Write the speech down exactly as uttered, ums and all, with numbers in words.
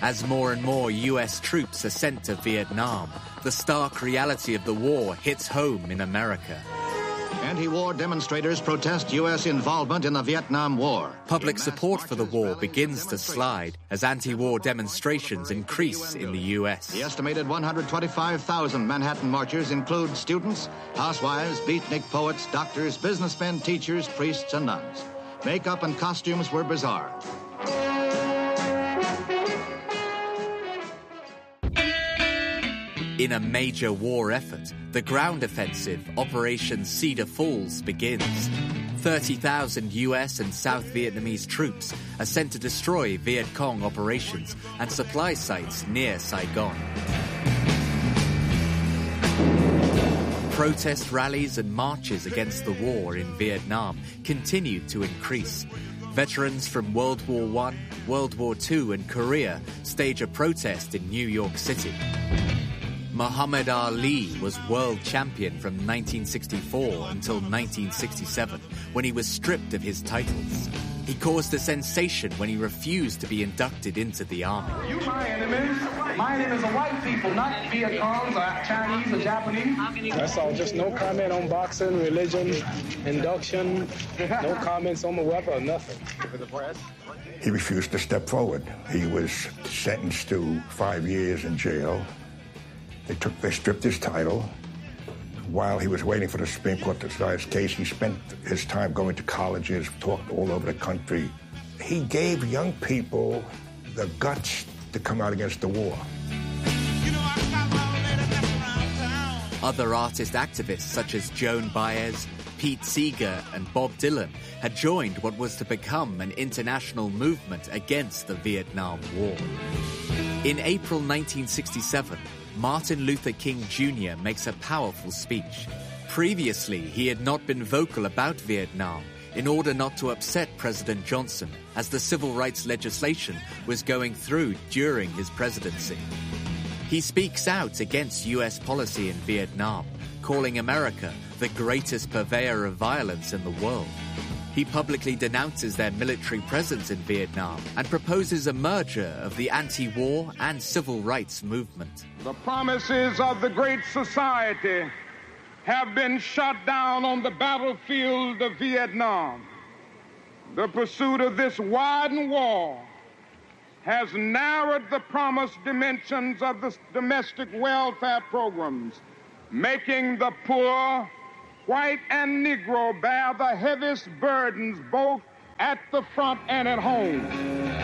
As more and more U S troops are sent to Vietnam, the stark reality of the war hits home in America. Anti-war demonstrators protest U S involvement in the Vietnam War. Public support for the war begins to slide as anti-war demonstrations increase in the U S. The estimated one hundred twenty-five thousand Manhattan marchers include students, housewives, beatnik poets, doctors, businessmen, teachers, priests, and nuns. Makeup and costumes were bizarre. In a major war effort, the ground offensive, Operation Cedar Falls, begins. thirty thousand U S and South Vietnamese troops are sent to destroy Viet Cong operations and supply sites near Saigon. Protest rallies and marches against the war in Vietnam continue to increase. Veterans from World War One, World War Two, and Korea stage a protest in New York City. Muhammad Ali was world champion from nineteen sixty-four until nineteen sixty-seven, when he was stripped of his titles. He caused a sensation when he refused to be inducted into the army. You my enemies. My enemies are white people, not Viet Congs or Chinese or Japanese. That's all. Just no comment on boxing, religion, induction. No comments on the weather, nothing. He refused to step forward. He was sentenced to five years in jail. They took, they stripped his title. While he was waiting for the Supreme Court to decide his case, he spent his time going to colleges, talked all over the country. He gave young people the guts to come out against the war. Other artist activists such as Joan Baez, Pete Seeger, and Bob Dylan had joined what was to become an international movement against the Vietnam War. In April nineteen sixty-seven, Martin Luther King Junior makes a powerful speech. Previously, he had not been vocal about Vietnam in order not to upset President Johnson, as the civil rights legislation was going through during his presidency. He speaks out against U S policy in Vietnam, calling America the greatest purveyor of violence in the world. He publicly denounces their military presence in Vietnam and proposes a merger of the anti-war and civil rights movement. The promises of the Great Society have been shot down on the battlefield of Vietnam. The pursuit of this widened war has narrowed the promised dimensions of the domestic welfare programs, making the poor, white and Negro, bear the heaviest burdens both at the front and at home.